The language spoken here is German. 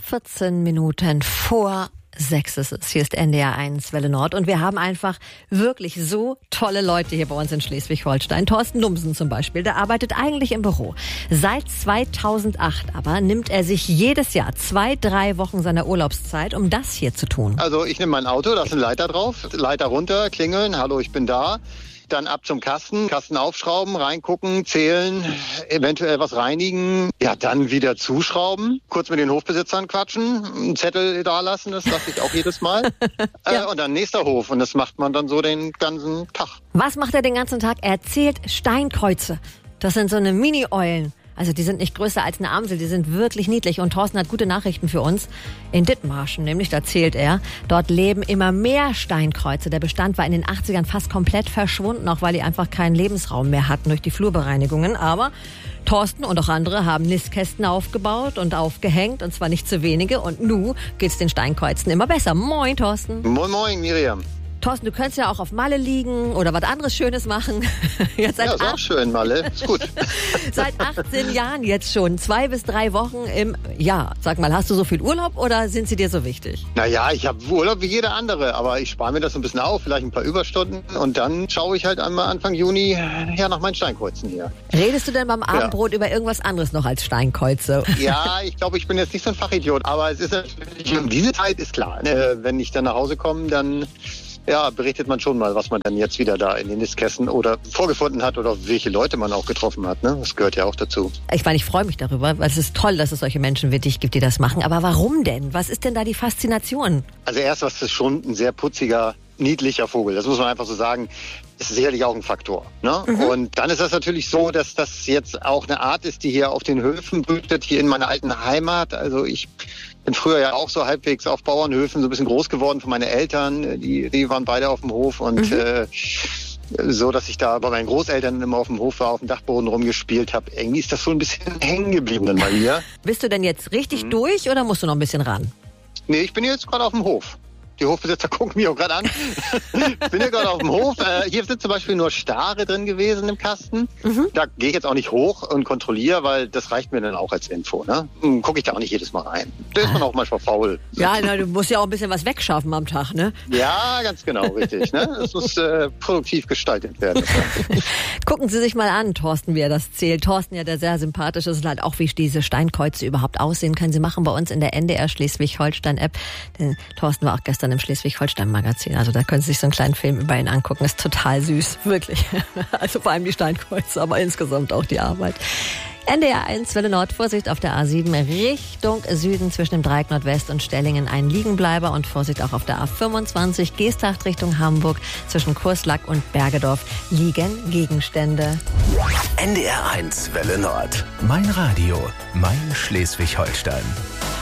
14 Minuten vor 6 ist es. Hier ist NDR 1 Welle Nord und wir haben einfach wirklich so tolle Leute hier bei uns in Schleswig-Holstein. Thorsten Lumsen zum Beispiel, der arbeitet eigentlich im Büro. Seit 2008 aber nimmt er sich jedes Jahr 2-3 Wochen seiner Urlaubszeit, um das hier zu tun. Also ich nehme mein Auto, da ist ein Leiter drauf, Leiter runter, klingeln, hallo, ich bin da. Dann ab zum Kasten aufschrauben, reingucken, zählen, eventuell was reinigen. Ja, dann wieder zuschrauben, kurz mit den Hofbesitzern quatschen, einen Zettel da lassen, das lasse ich auch jedes Mal. Ja. Und dann nächster Hof und das macht man dann so den ganzen Tag. Was macht er den ganzen Tag? Er zählt Steinkreuze. Das sind so eine Mini-Eulen. Also die sind nicht größer als eine Amsel, die sind wirklich niedlich. Und Thorsten hat gute Nachrichten für uns. In Dithmarschen, nämlich, da zählt er, dort leben immer mehr Steinkreuze. Der Bestand war in den 80ern fast komplett verschwunden, auch weil die einfach keinen Lebensraum mehr hatten durch die Flurbereinigungen. Aber Thorsten und auch andere haben Nistkästen aufgebaut und aufgehängt, und zwar nicht zu wenige. Und nun geht's den Steinkreuzen immer besser. Moin, Thorsten. Moin, moin, Miriam. Thorsten, du könntest ja auch auf Malle liegen oder was anderes Schönes machen. Jetzt ist auch schön, Malle. Ist gut. Seit 18 Jahren jetzt schon. 2 bis 3 Wochen im Jahr. Sag mal, hast du so viel Urlaub oder sind sie dir so wichtig? Naja, ich habe Urlaub wie jeder andere, aber ich spare mir das ein bisschen auf, vielleicht ein paar Überstunden. Und dann schaue ich halt einmal Anfang Juni nach meinen Steinkreuzen hier. Redest du denn beim Abendbrot über irgendwas anderes noch als Steinkreuze? Ja, ich glaube, ich bin jetzt nicht so ein Fachidiot. Aber es ist natürlich, um diese Zeit ist klar. Wenn ich dann nach Hause komme, dann berichtet man schon mal, was man dann jetzt wieder da in den Nistkästen oder vorgefunden hat oder welche Leute man auch getroffen hat. Ne? Das gehört ja auch dazu. Ich meine, ich freue mich darüber, weil es ist toll, dass es solche Menschen wie dich gibt, die das machen. Aber warum denn? Was ist denn da die Faszination? Also erst, was ist schon ein sehr putziger, niedlicher Vogel. Das muss man einfach so sagen. Ist sicherlich auch ein Faktor. Ne? Mhm. Und dann ist das natürlich so, dass das jetzt auch eine Art ist, die hier auf den Höfen brütet, hier in meiner alten Heimat. Also ich bin früher ja auch so halbwegs auf Bauernhöfen so ein bisschen groß geworden von meinen Eltern. Die waren beide auf dem Hof und so, dass ich da bei meinen Großeltern immer auf dem Hof war, auf dem Dachboden rumgespielt habe. Irgendwie ist das so ein bisschen hängen geblieben dann mal hier. Bist du denn jetzt richtig durch oder musst du noch ein bisschen ran? Nee, ich bin jetzt gerade auf dem Hof. Die Hofbesitzer gucken mich auch gerade an. Ich bin ja gerade auf dem Hof. Hier sind zum Beispiel nur Stare drin gewesen im Kasten. Mhm. Da gehe ich jetzt auch nicht hoch und kontrolliere, weil das reicht mir dann auch als Info. Ne? Gucke ich da auch nicht jedes Mal rein. Da ist man auch manchmal faul. Ja, du musst ja auch ein bisschen was wegschaffen am Tag, ne? Ja, ganz genau, richtig. Ne? Das muss produktiv gestaltet werden. Gucken Sie sich mal an, Thorsten, wie er das zählt. Thorsten, ja, der sehr sympathisch ist, und halt auch, wie diese Steinkreuze überhaupt aussehen können. Sie machen bei uns in der NDR Schleswig-Holstein-App. Thorsten war auch gestern im Schleswig-Holstein-Magazin. Also da können Sie sich so einen kleinen Film über ihn angucken. Ist total süß, wirklich. Also vor allem die Steinkreuze, aber insgesamt auch die Arbeit. NDR 1 Welle Nord, Vorsicht auf der A7 Richtung Süden zwischen dem Dreieck Nordwest und Stellingen ein Liegenbleiber und Vorsicht auch auf der A25 Geesthacht Richtung Hamburg zwischen Kurslack und Bergedorf liegen Gegenstände. NDR 1 Welle Nord. Mein Radio, mein Schleswig-Holstein.